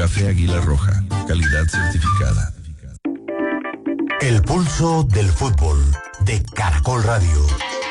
Café Águila Roja, calidad certificada. El pulso del fútbol de Caracol Radio.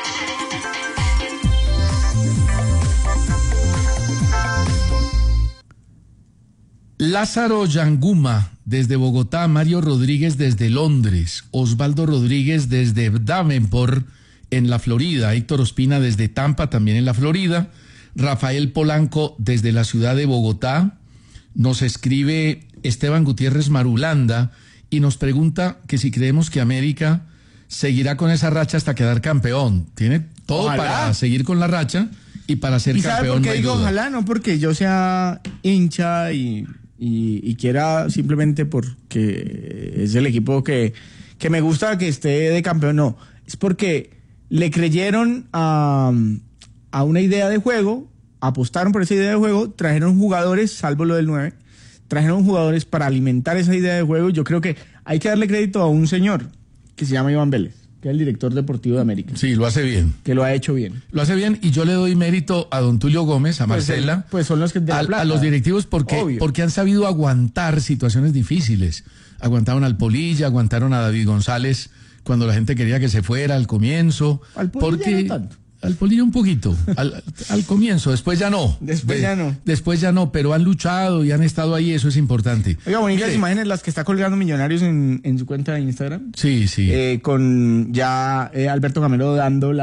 Lázaro Yanguma desde Bogotá, Mario Rodríguez desde Londres, Osvaldo Rodríguez desde Davenport en la Florida, Héctor Ospina desde Tampa también en la Florida, Rafael Polanco desde la ciudad de Bogotá, nos escribe Esteban Gutiérrez Marulanda y nos pregunta que si creemos que América seguirá con esa racha hasta quedar campeón. Tiene todo para seguir con la racha y para ser campeón. ¿Y sabe por qué digo duda. ojalá? No porque yo sea hincha y quiera simplemente porque es el equipo que me gusta que esté de campeón, no. Es porque le creyeron a una idea de juego, apostaron por esa idea de juego, trajeron jugadores, salvo lo del 9, trajeron jugadores para alimentar esa idea de juego. Yo creo que hay que darle crédito a un señor que se llama Iván Vélez, que es el director deportivo de América. Sí, lo hace bien. Que lo ha hecho bien. Lo hace bien y yo le doy mérito a don Tulio Gómez, a Marcela, pues son los que de la plata, a los directivos porque han sabido aguantar situaciones difíciles. Aguantaron al Polilla, aguantaron a David González cuando la gente quería que se fuera al comienzo. Al Polilla no tanto. Al Polilla un poquito, al comienzo, después ya no. Después ya no, pero han luchado y han estado ahí, eso es importante. Oiga, bonitas imágenes las que está colgando Millonarios en su cuenta de Instagram. Sí, sí. Con ya Alberto Gamero dando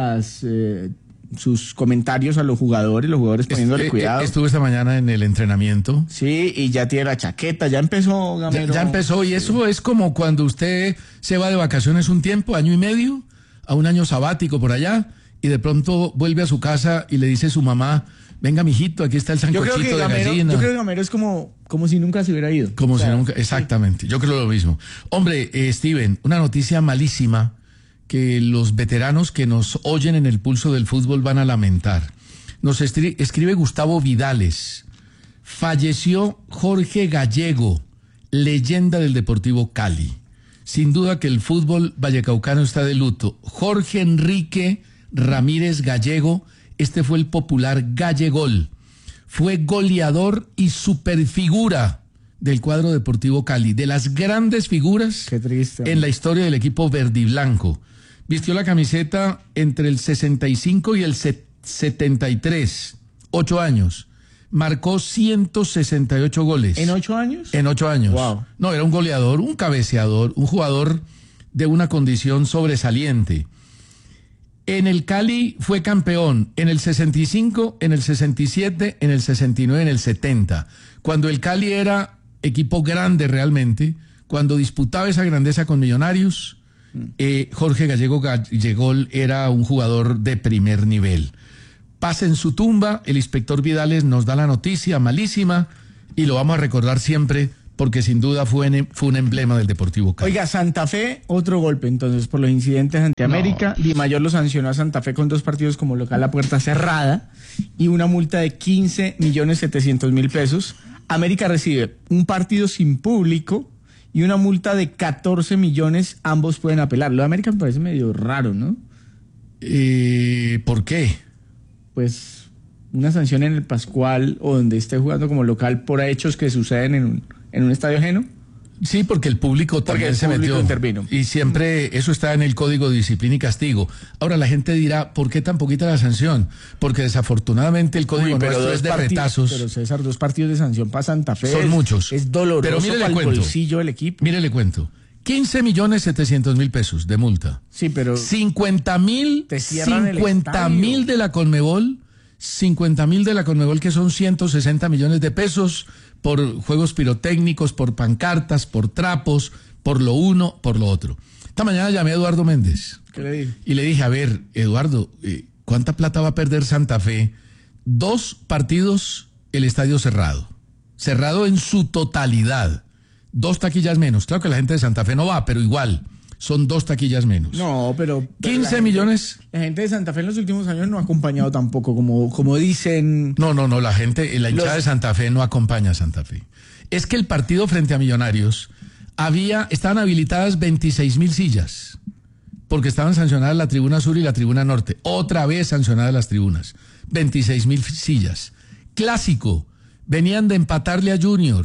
sus comentarios a los jugadores poniéndole cuidado. Estuve esta mañana en el entrenamiento. Sí, y ya tiene la chaqueta, ya empezó Gamero. Ya empezó, y eso es como cuando usted se va de vacaciones un tiempo, año y medio, a un año sabático por allá, y de pronto vuelve a su casa y le dice a su mamá, venga mijito, aquí está el sancochito de gallina. Yo creo que Gamero es como si nunca se hubiera ido. Como si nunca, exactamente, sí. Yo creo lo mismo. Hombre, Steven, una noticia malísima que los veteranos que nos oyen en el pulso del fútbol van a lamentar. Nos escribe Gustavo Vidales. Falleció Jorge Gallego, leyenda del Deportivo Cali. Sin duda que el fútbol vallecaucano está de luto. Jorge Enrique Ramírez Gallego, este fue el popular Gallegol. Fue goleador y superfigura del cuadro Deportivo Cali, de las grandes figuras en la historia del equipo verdiblanco. Vistió la camiseta entre el 65 y el 73, 8 años. Marcó 168 goles. ¿En 8 años? En 8 años. Wow. No, era un goleador, un cabeceador, un jugador de una condición sobresaliente. En el Cali fue campeón en el 65, en el 67, en el 69, en el 70. Cuando el Cali era equipo grande realmente, cuando disputaba esa grandeza con Millonarios, Jorge Gallego Gallegol era un jugador de primer nivel. Pasa en su tumba, el inspector Vidales nos da la noticia malísima y lo vamos a recordar siempre porque sin duda fue un emblema del Deportivo Cali. Oiga, Santa Fe, otro golpe entonces por los incidentes ante América. Di Mayor lo sancionó a Santa Fe con 2 partidos como local a puerta cerrada y una multa de 15.700.000 pesos. América recibe un partido sin público y una multa de 14 millones, ambos pueden apelar. Lo de América me parece medio raro, ¿no? ¿Por qué? Pues una sanción en el Pascual o donde esté jugando como local por hechos que suceden en un estadio ajeno. Sí, porque el público también se metió. Intervino. Y siempre eso está en el Código de Disciplina y Castigo. Ahora la gente dirá, ¿por qué tan poquita la sanción? Porque desafortunadamente el Código nuestro es de retazos. Pero César, 2 partidos de sanción para Santa Fe. Son muchos. Es doloroso pero mire, para el bolsillo del equipo. Mire, le cuento. 15.700.000 pesos de multa. Sí, pero 50.000 de la Conmebol, 50.000 de la Conmebol, que son 160 millones de pesos por juegos pirotécnicos, por pancartas, por trapos, por lo uno, por lo otro. Esta mañana llamé a Eduardo Méndez. ¿Qué le dije? Y le dije, a ver, Eduardo, ¿cuánta plata va a perder Santa Fe? 2 partidos, el estadio cerrado. Cerrado en su totalidad. 2 taquillas menos. Claro que la gente de Santa Fe no va, pero igual, son 2 taquillas menos. No, pero 15 millones. La gente de Santa Fe en los últimos años no ha acompañado tampoco, como dicen. No, la gente, la hinchada de Santa Fe no acompaña a Santa Fe. Es que el partido frente a Millonarios estaban habilitadas 26.000 sillas, porque estaban sancionadas la tribuna sur y la tribuna norte. Otra vez sancionadas las tribunas. 26.000 sillas. Clásico. Venían de empatarle a Junior.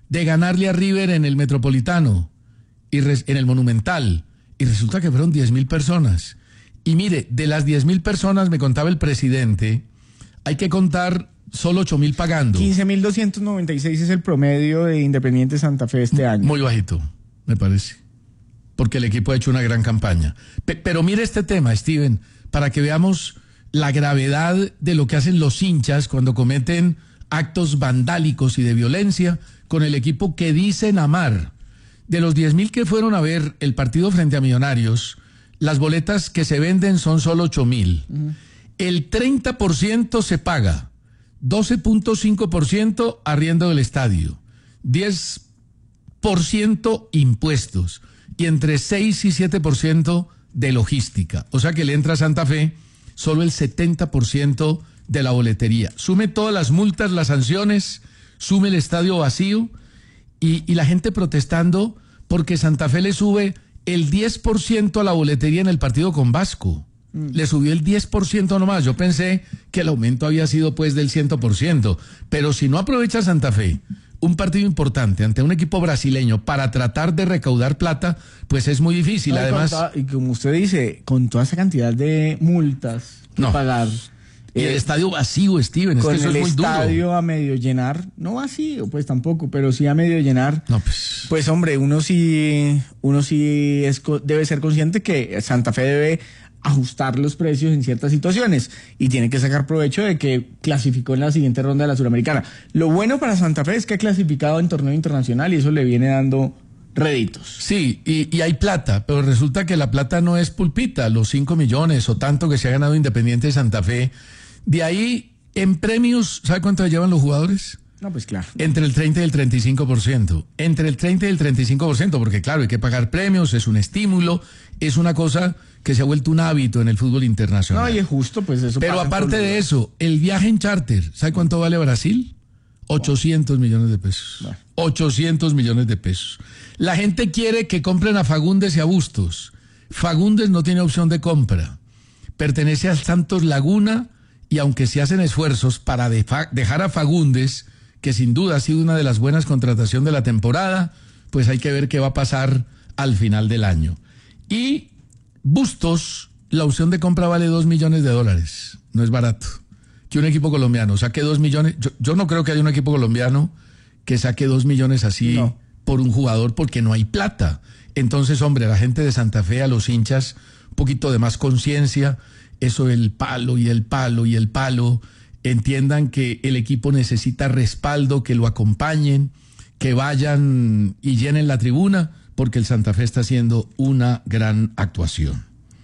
de ganarle a River en el Metropolitano, en el Monumental, y resulta que fueron 10.000 personas. Y mire, de las 10.000 personas, me contaba el presidente, hay que contar solo 8.000 pagando. 15.296 es el promedio de Independiente Santa Fe este año. Muy bajito, me parece, porque el equipo ha hecho una gran campaña. Pero mire este tema, Steven, para que veamos la gravedad de lo que hacen los hinchas cuando cometen actos vandálicos y de violencia con el equipo que dicen amar. De los 10.000 que fueron a ver el partido frente a Millonarios, las boletas que se venden son solo 8.000. El 30% se paga, 12.5% arriendo del estadio, 10% impuestos y entre 6 y 7% de logística. O sea que le entra a Santa Fe solo el 70% de la boletería. Sume todas las multas, las sanciones, sume el estadio vacío y la gente protestando porque Santa Fe le sube el 10% a la boletería en el partido con Vasco. Le subió el 10% nomás. Yo pensé que el aumento había sido pues del 100%. Pero si no aprovecha Santa Fe un partido importante ante un equipo brasileño para tratar de recaudar plata, pues es muy difícil. No, además, y como usted dice, con toda esa cantidad de multas que pagar. Y el estadio vacío, Steven, es con que eso el es muy duro. estadio a medio llenar, no vacío, pues tampoco, pero sí a medio llenar. No, pues hombre, uno sí debe ser consciente que Santa Fe debe ajustar los precios en ciertas situaciones y tiene que sacar provecho de que clasificó en la siguiente ronda de la Suramericana. Lo bueno para Santa Fe es que ha clasificado en torneo internacional y eso le viene dando réditos. Sí, y hay plata, pero resulta que la plata no es pulpita, los 5 millones o tanto que se ha ganado Independiente de Santa Fe. De ahí, en premios, ¿sabe cuánto llevan los jugadores? No, pues claro. Entre el 30 y el 35%. Entre el 30 y el 35%, porque claro, hay que pagar premios, es un estímulo, es una cosa que se ha vuelto un hábito en el fútbol internacional. No, y es justo, pues eso. Pero aparte de eso, el viaje en charter, ¿sabe cuánto vale Brasil? 800 millones de pesos. Bueno. 800 millones de pesos. La gente quiere que compren a Fagundes y a Bustos. Fagundes no tiene opción de compra. Pertenece al Santos Laguna y aunque se hacen esfuerzos para dejar a Fagundes, que sin duda ha sido una de las buenas contrataciones de la temporada, pues hay que ver qué va a pasar al final del año. Y Bustos, la opción de compra vale $2 millones. No es barato. Que un equipo colombiano saque 2 millones. Yo no creo que haya un equipo colombiano que saque 2 millones así por un jugador porque no hay plata. Entonces, hombre, a la gente de Santa Fe, a los hinchas, un poquito de más conciencia, eso del palo y el palo y el palo, entiendan que el equipo necesita respaldo, que lo acompañen, que vayan y llenen la tribuna, porque el Santa Fe está haciendo una gran actuación.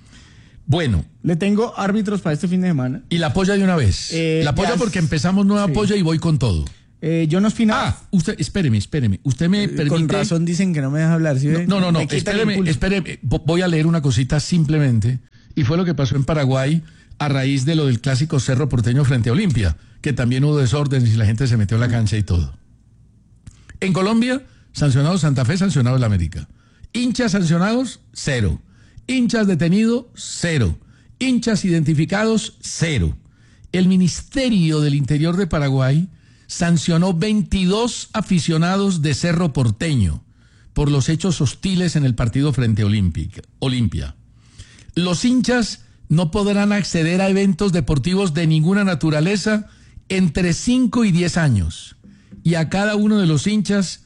Bueno. Le tengo árbitros para este fin de semana. Y la apoya de una vez. La apoya porque empezamos nueva apoya y voy con todo. John Ospina. Usted, espéreme. Usted me permite. Con razón dicen que no me deja hablar. ¿Sí? No. Espéreme. Voy a leer una cosita simplemente. Y fue lo que pasó en Paraguay a raíz de lo del clásico Cerro Porteño frente a Olimpia, que también hubo desórdenes y la gente se metió a la cancha y todo. En Colombia, sancionado Santa Fe, sancionado el América. Hinchas sancionados, 0. Hinchas detenidos, 0. Hinchas identificados, 0. El Ministerio del Interior de Paraguay sancionó 22 aficionados de Cerro Porteño por los hechos hostiles en el partido frente a Olimpia. Los hinchas no podrán acceder a eventos deportivos de ninguna naturaleza entre 5 y 10 años. Y a cada uno de los hinchas,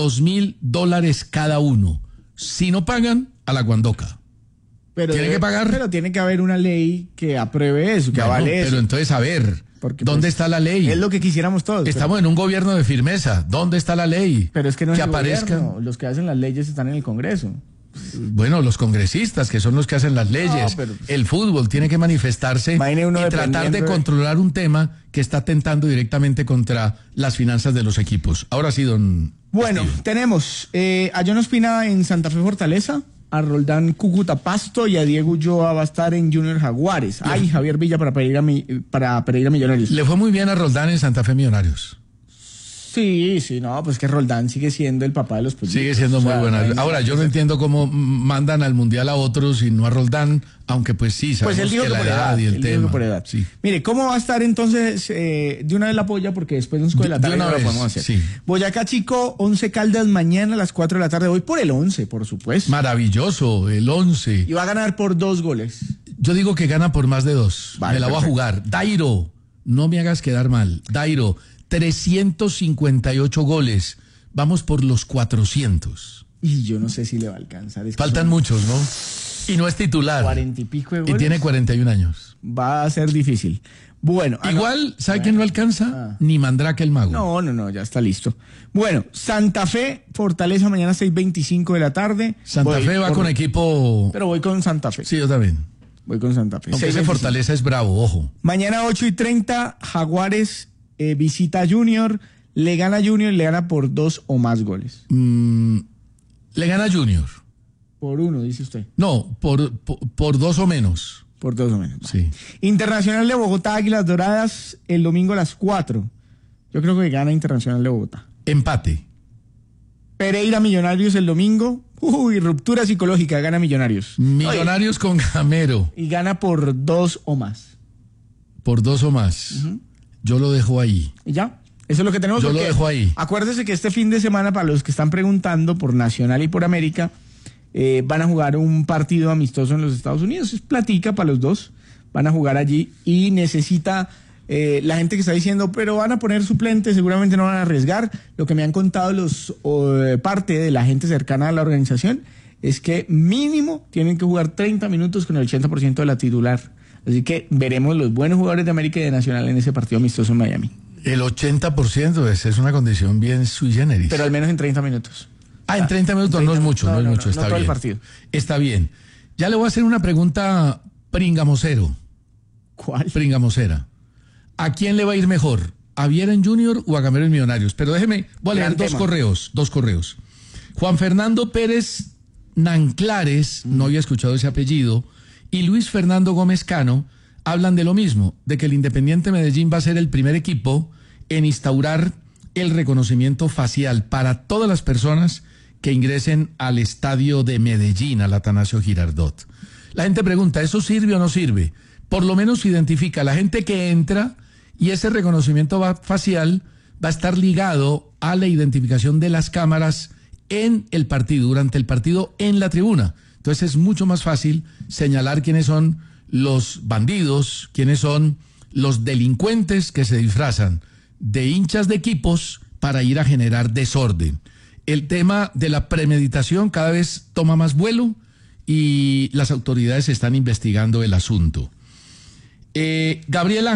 $2.000 cada uno. Si no pagan, a la guandoca. ¿Tienen que pagar? Pero tiene que haber una ley que apruebe eso, que avale eso. Pero entonces, a ver, porque, ¿dónde está la ley? Es lo que quisiéramos todos. Estamos en un gobierno de firmeza. ¿Dónde está la ley? Pero es que no es el aparezca. Gobierno. Los que hacen las leyes están en el Congreso. Bueno, los congresistas, que son los que hacen las leyes. El fútbol tiene que manifestarse y tratar de controlar un tema que está atentando directamente contra las finanzas de los equipos. Ahora sí, don Bueno, Steven. Tenemos a John Ospina en Santa Fe Fortaleza, a Roldán Cúcuta Pasto y a Diego Ulloa va a estar en Junior Jaguares. Ay, Javier Villa para Pereira Millonarios. Le fue muy bien a Roldán en Santa Fe Millonarios. Sí, sí, no, pues que Roldán sigue siendo el papá de los pollitos. Sigue siendo muy buena. Ahora, yo no entiendo cómo mandan al Mundial a otros y no a Roldán, aunque pues sí, sabemos Pues él dijo que que la por edad edad, y el él dijo tema. que por edad. Sí. Mire, ¿cómo va a estar entonces? De una vez la polla, porque después de 5 de la De tarde una no lo vez, podemos hacer. sí. Boyacá Chico, 11 Caldas mañana a las 4 de la tarde. Voy por el 11, por supuesto. Maravilloso, el 11. Y va a ganar por 2 goles. Yo digo que gana por más de 2. Vale, Me la voy a perfecto. jugar. Dairo, no me hagas quedar mal. Dairo, 358 goles. Vamos por los 400. Y yo no sé si le va a alcanzar. Es que Faltan son muchos, ¿no? Y no es titular. 40 y pico de Y goles. tiene 41 años. Va a ser difícil. Bueno. Igual, ¿sabe quién no alcanza? Ni Mandrake el Mago. No, ya está listo. Bueno, Santa Fe, Fortaleza, mañana 6:25 de la tarde. Santa Voy Fe va por- con equipo... Pero voy con Santa Fe. Sí, yo también. Voy con Santa Fe. Aunque ese 6:25. Fortaleza es bravo, ojo. Mañana 8:30, Jaguares visita a Junior. Le gana Junior y le gana por 2 o más goles. Le gana Junior. Por 1, dice usted. No, por 2 o menos. Por 2 o menos. Sí. Internacional de Bogotá, Águilas Doradas, el domingo a las 4. Yo creo que gana Internacional de Bogotá. Empate. Pereira Millonarios el domingo. Uy, ruptura psicológica, gana Millonarios. Millonarios con Gamero. Y gana por 2 o más. Por 2 o más. Yo lo dejo ahí. Y ya. Eso es lo que tenemos. Yo lo porque dejo ahí. Acuérdese que este fin de semana, para los que están preguntando por Nacional y por América, van a jugar un partido amistoso en los Estados Unidos. Es platica para los dos. Van a jugar allí y necesita la gente que está diciendo, pero van a poner suplentes, seguramente no van a arriesgar. Lo que me han contado parte de la gente cercana a la organización es que mínimo tienen que jugar 30 minutos con el 80% de la titular. Así que veremos los buenos jugadores de América y de Nacional en ese partido amistoso en Miami. El 80% es una condición bien sui generis. Pero al menos en 30 minutos. En 30 minutos no es mucho, no es mucho, está no todo bien. el partido. Está bien. Ya le voy a hacer una pregunta pringamosero, ¿Cuál? pringamosera. ¿A quién le va a ir mejor? ¿A Viera en Junior o a Gamero en Millonarios? Pero déjeme, voy a leer Gran tema. dos correos. Juan Fernando Pérez Nanclares, no había escuchado ese apellido, y Luis Fernando Gómez Cano hablan de lo mismo, de que el Independiente Medellín va a ser el primer equipo en instaurar el reconocimiento facial para todas las personas que ingresen al estadio de Medellín, al Atanasio Girardot. La gente pregunta, ¿eso sirve o no sirve? Por lo menos identifica a la gente que entra y ese reconocimiento facial va a estar ligado a la identificación de las cámaras en el partido, durante el partido en la tribuna. Entonces es mucho más fácil señalar quiénes son los bandidos, quiénes son los delincuentes que se disfrazan de hinchas de equipos para ir a generar desorden. El tema de la premeditación cada vez toma más vuelo y las autoridades están investigando el asunto. Gabriel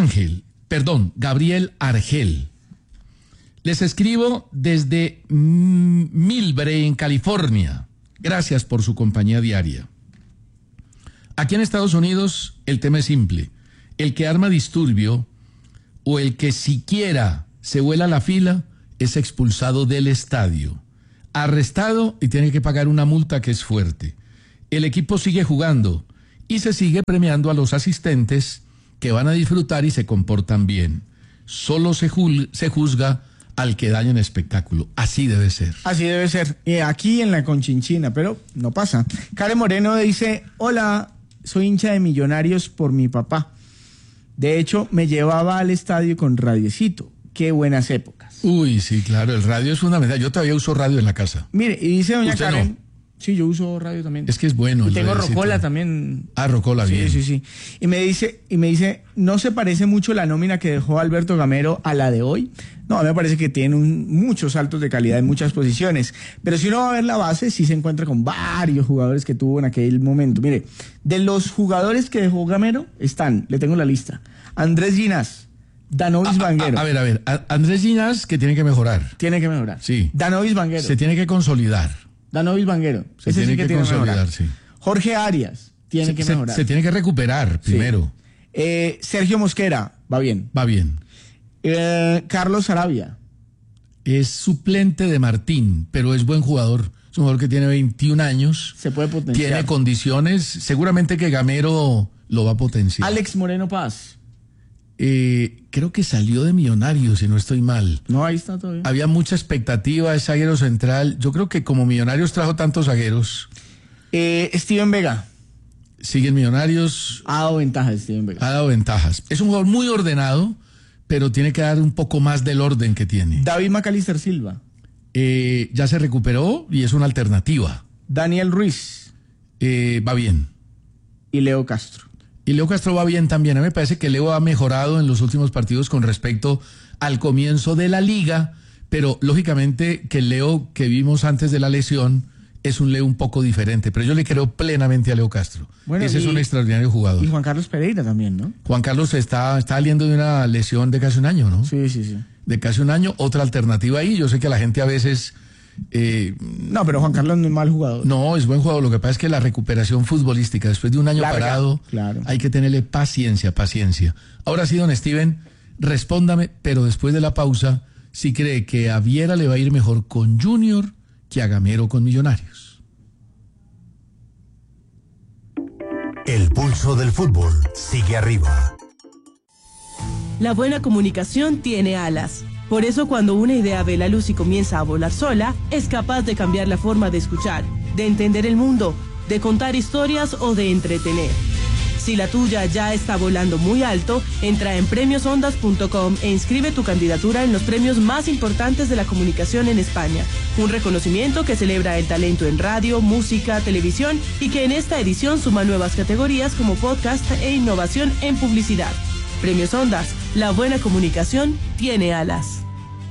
Argel. Les escribo desde Millbrae, en California. Gracias por su compañía diaria. Aquí en Estados Unidos el tema es simple. El que arma disturbio o el que siquiera se vuela la fila es expulsado del estadio, arrestado y tiene que pagar una multa que es fuerte. El equipo sigue jugando y se sigue premiando a los asistentes que van a disfrutar y se comportan bien. Solo se juzga al que daña el espectáculo. Así debe ser. Así debe ser. Aquí en la Conchinchina, pero no pasa. Karen Moreno dice, hola, soy hincha de Millonarios por mi papá. De hecho, me llevaba al estadio con radiecito. Qué buenas épocas. Uy, sí, claro, el radio es fundamental. Yo todavía uso radio en la casa. Mire, y dice doña ¿Usted Karen... no? Sí, yo uso radio también. Es que es bueno. Y el tengo radiocito. Rocola también. Ah, Rocola, bien. Sí. Y me dice, ¿no se parece mucho la nómina que dejó Alberto Gamero a la de hoy? No, a mí me parece que tiene muchos saltos de calidad en muchas posiciones. Pero si uno va a ver la base, sí se encuentra con varios jugadores que tuvo en aquel momento. Mire, de los jugadores que dejó Gamero están, le tengo la lista, Andrés Ginás, Danovis Vanguero. A ver, Andrés Ginás que tiene que mejorar. Tiene que mejorar. Sí. Danovis Vanguero. Se tiene que consolidar. Danovis Vanguero. Se Ese tiene sí que tiene consolidar, mejorar. sí. Jorge Arias tiene que mejorar. Se tiene que recuperar Sí. primero. Sergio Mosquera, va bien. Va bien. Carlos Sarabia. Es suplente de Martín, pero es buen jugador. Es un jugador que tiene 21 años. Se puede potenciar. Tiene condiciones. Seguramente que Gamero lo va a potenciar. Alex Moreno Paz. creo que salió de Millonarios, si no estoy mal. No, ahí está todavía. Había mucha expectativa, es zaguero central. Yo creo que como Millonarios trajo tantos zagueros, Steven Vega. siguen Millonarios, Ha dado ventajas, Steven Vega. ha dado ventajas. Es un jugador muy ordenado, pero tiene que dar un poco más del orden que tiene. David Macalister Silva. Ya se recuperó y es una alternativa. Daniel Ruiz. Va bien. Y Leo Castro. Y Leo Castro va bien también. A mí me parece que Leo ha mejorado en los últimos partidos con respecto al comienzo de la liga, pero lógicamente que el Leo que vimos antes de la lesión es un Leo un poco diferente, pero yo le creo plenamente a Leo Castro. Bueno, Ese es un extraordinario jugador. Y Juan Carlos Pereira también, ¿no? Juan Carlos está saliendo de una lesión de casi un año, ¿no? Sí, sí, sí. De casi un año, otra alternativa ahí. Yo sé que la gente a veces... No, pero Juan Carlos no es mal jugador. No, es buen jugador. Lo que pasa es que la recuperación futbolística después de un año Larga, parado, claro. hay que tenerle paciencia. Ahora sí, don Steven, respóndame, pero después de la pausa, si cree que a Viera le va a ir mejor con Junior que a Gamero con Millonarios. El pulso del fútbol sigue arriba. La buena comunicación tiene alas. Por eso cuando una idea ve la luz y comienza a volar sola, es capaz de cambiar la forma de escuchar, de entender el mundo, de contar historias o de entretener. Si la tuya ya está volando muy alto, entra en premiosondas.com e inscribe tu candidatura en los premios más importantes de la comunicación en España. Un reconocimiento que celebra el talento en radio, música, televisión y que en esta edición suma nuevas categorías como podcast e innovación en publicidad. Premios Ondas, la buena comunicación tiene alas.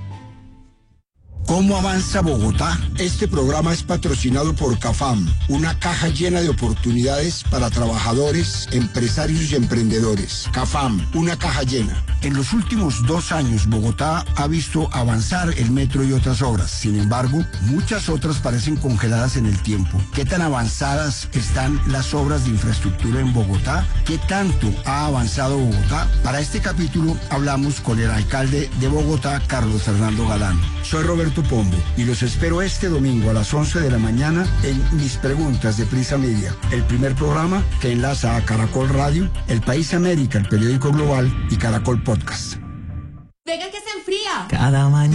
¿Cómo avanza Bogotá? Este programa es patrocinado por CAFAM, una caja llena de oportunidades para trabajadores, empresarios y emprendedores. CAFAM, una caja llena. En los últimos 2 años, Bogotá ha visto avanzar el metro y otras obras. Sin embargo, muchas otras parecen congeladas en el tiempo. ¿Qué tan avanzadas están las obras de infraestructura en Bogotá? ¿Qué tanto ha avanzado Bogotá? Para este capítulo hablamos con el alcalde de Bogotá, Carlos Fernando Galán. Soy Roberto Pombo y los espero este domingo a las 11 de la mañana en Mis Preguntas de Prisa Media, el primer programa que enlaza a Caracol Radio, El País América, el periódico global y Caracol Podcast. Venga que se enfría. Cada mañana.